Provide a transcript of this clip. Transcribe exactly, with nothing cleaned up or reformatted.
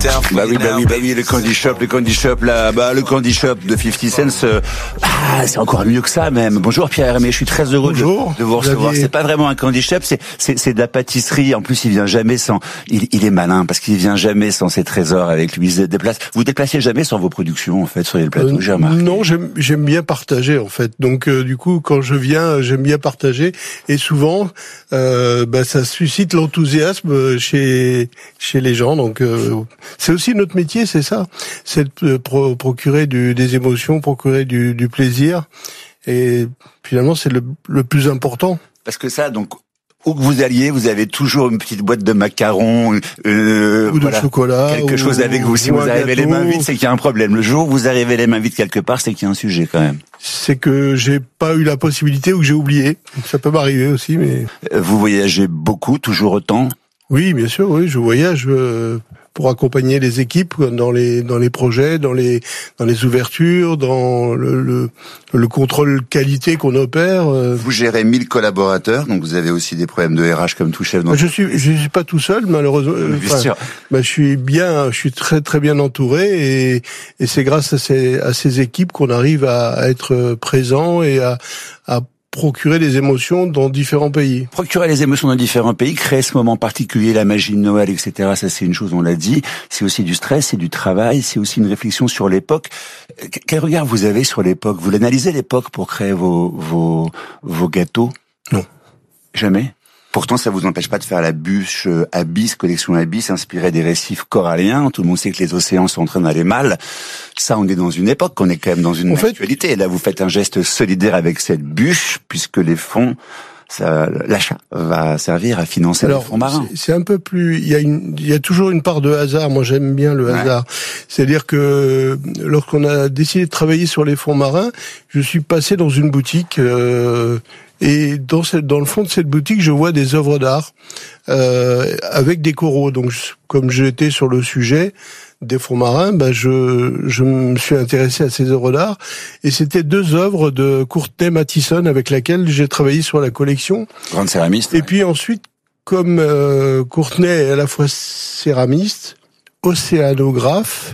Bah oui, bah oui, bah oui, le Candy Shop, le Candy Shop, là, bah, le Candy Shop de cinquante cents, euh, ah, c'est encore mieux que ça, même. Bonjour Pierre, mais je suis très heureux de, de vous recevoir. Vous c'est pas vraiment un Candy Shop, c'est, c'est, c'est de la pâtisserie. En plus, il vient jamais sans, il, il est malin, parce qu'il vient jamais sans ses trésors avec lui. Il se déplace. Vous déplacez jamais sans vos productions, en fait, sur les plateaux, euh, j'ai remarqué. Non, j'aime, j'aime bien partager, en fait. Donc, euh, du coup, quand je viens, j'aime bien partager. Et souvent, euh, bah, ça suscite l'enthousiasme chez, chez les gens. Donc, euh, c'est aussi notre métier, c'est ça. C'est de pro- procurer du, des émotions, procurer du, du plaisir. Et finalement, c'est le, le plus important. Parce que ça, donc, où que vous alliez, vous avez toujours une petite boîte de macarons, euh, ou de voilà, chocolat, quelque chose avec vous. Si vous arrivez les mains vides, c'est qu'il y a un problème. Le jour où vous arrivez les mains vides quelque part, c'est qu'il y a un sujet quand même. C'est que j'ai pas eu la possibilité ou que j'ai oublié. Ça peut m'arriver aussi, mais... Vous voyagez beaucoup, toujours autant? Oui, bien sûr, oui, je voyage euh, pour accompagner les équipes dans les dans les projets, dans les dans les ouvertures, dans le le, le contrôle qualité qu'on opère. Euh. Vous gérez mille collaborateurs, donc vous avez aussi des problèmes de R H comme tout chef d'entreprise. Je suis je suis pas tout seul, malheureusement. Bien sûr. Bah, je suis bien, je suis très très bien entouré et et c'est grâce à ces à ces équipes qu'on arrive à, à être présent et à à procurer des émotions dans différents pays. Procurer les émotions dans différents pays, créer ce moment particulier, la magie de Noël, et cetera. Ça, c'est une chose, on l'a dit. C'est aussi du stress, c'est du travail, c'est aussi une réflexion sur l'époque. Quel regard vous avez sur l'époque? Vous l'analysez l'époque pour créer vos vos vos gâteaux? Non. Jamais? Pourtant, ça vous empêche pas de faire la bûche Abyss, collection Abyss, inspirée des récifs coralliens. Tout le monde sait que les océans sont en train d'aller mal. Ça, on est dans une époque, on est quand même dans une en actualité. Fait... Là, vous faites un geste solidaire avec cette bûche, puisque les fonds, ça, l'achat va servir à financer Alors, les fonds marins. C'est, c'est un peu plus, il y a une, il y a toujours une part de hasard. Moi, j'aime bien le hasard. Ouais. C'est-à-dire que lorsqu'on a décidé de travailler sur les fonds marins, je suis passé dans une boutique, euh, et dans, cette, dans le fond de cette boutique, je vois des œuvres d'art euh, avec des coraux. Donc, comme j'étais sur le sujet des fonds marins, ben je, je me suis intéressé à ces œuvres d'art. Et c'était deux œuvres de Courtenay Mathison avec laquelle j'ai travaillé sur la collection. Grande céramiste. Et ouais. puis ensuite, comme euh, Courtenay est à la fois céramiste, océanographe,